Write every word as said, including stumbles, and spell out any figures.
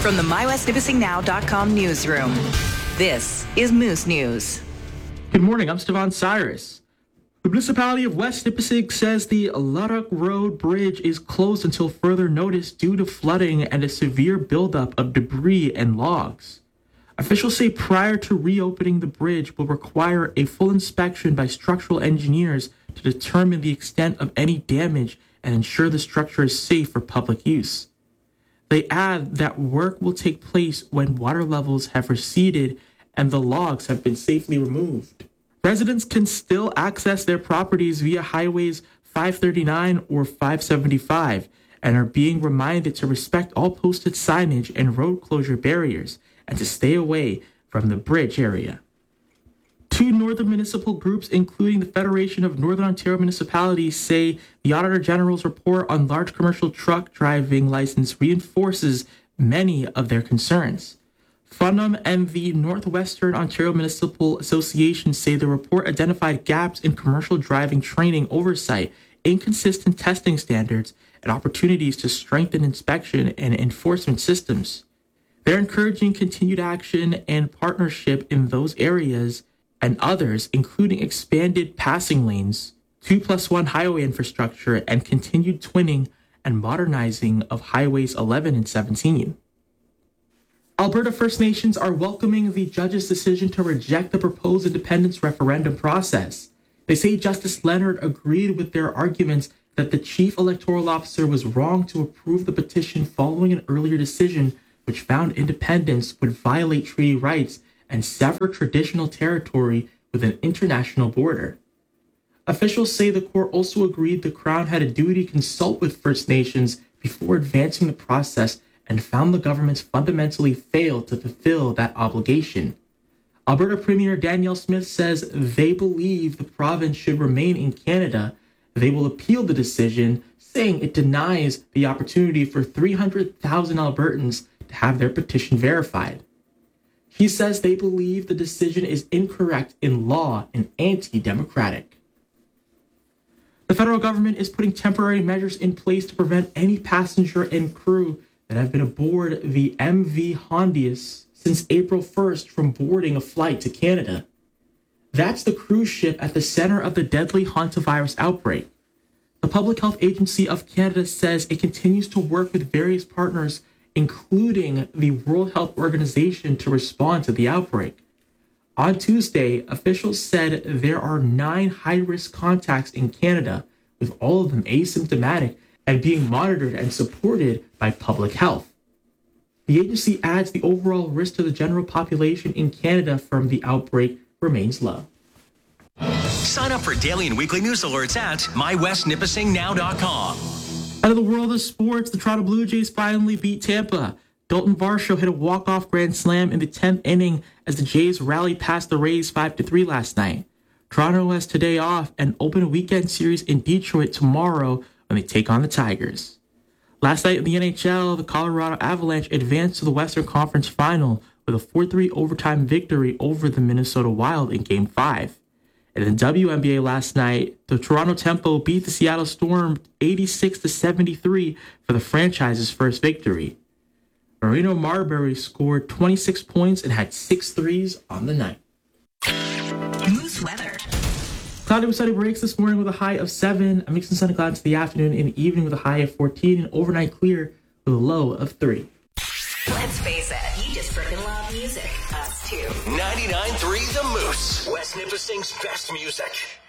From the my west nipissing now dot com newsroom, this is Moose News. Good morning, I'm Stevan Cyrus. The municipality of West Nipissing says the Luddock Road Bridge is closed until further notice due to flooding and a severe buildup of debris and logs. Officials say prior to reopening the bridge will require a full inspection by structural engineers to determine the extent of any damage and ensure the structure is safe for public use. They add that work will take place when water levels have receded and the logs have been safely removed. Residents can still access their properties via highways five thirty-nine or five seventy-five and are being reminded to respect all posted signage and road closure barriers and to stay away from the bridge area. Two northern municipal groups, including the Federation of Northern Ontario Municipalities, say the Auditor General's report on large commercial truck driving license reinforces many of their concerns. Fundum and the Northwestern Ontario Municipal Association say the report identified gaps in commercial driving training oversight, inconsistent testing standards, and opportunities to strengthen inspection and enforcement systems. They're encouraging continued action and partnership in those areas and others, including expanded passing lanes, two plus one highway infrastructure, and continued twinning and modernizing of highways eleven and seventeen. Alberta First Nations are welcoming the judge's decision to reject the proposed independence referendum process. They say Justice Leonard agreed with their arguments that the chief electoral officer was wrong to approve the petition following an earlier decision which found independence would violate treaty rights and sever traditional territory with an international border. Officials say the court also agreed the Crown had a duty to consult with First Nations before advancing the process and found the governments fundamentally failed to fulfill that obligation. Alberta Premier Danielle Smith says they believe the province should remain in Canada. They will appeal the decision, saying it denies the opportunity for three hundred thousand Albertans to have their petition verified. He says they believe the decision is incorrect in law and anti-democratic. The federal government is putting temporary measures in place to prevent any passenger and crew that have been aboard the M V Hondius since April first from boarding a flight to Canada. That's the cruise ship at the center of the deadly hantavirus outbreak. The Public Health Agency of Canada says it continues to work with various partners, including the World Health Organization, to respond to the outbreak. On Tuesday, officials said there are nine high-risk contacts in Canada, with all of them asymptomatic and being monitored and supported by public health. The agency adds the overall risk to the general population in Canada from the outbreak remains low. Sign up for daily and weekly news alerts at my west nipissing now dot com. Out of the world of sports, the Toronto Blue Jays finally beat Tampa. Dalton Varsho hit a walk-off grand slam in the tenth inning as the Jays rallied past the Rays five to three last night. Toronto has today off and open a weekend series in Detroit tomorrow when they take on the Tigers. Last night in the N H L, the Colorado Avalanche advanced to the Western Conference Final with a four three overtime victory over the Minnesota Wild in Game five. In the W N B A last night, the Toronto Tempo beat the Seattle Storm eighty-six to seventy-three for the franchise's first victory. Marino Marbury scored twenty-six points and had six threes on the night. Moose weather. Cloudy with sunny breaks this morning with a high of seven. A mix of sun and clouds to the afternoon and evening with a high of fourteen, and overnight clear with a low of three. Let's face it, you just freaking love music. Us too. ninety-nine point three The Moose, West Nipissing's best music.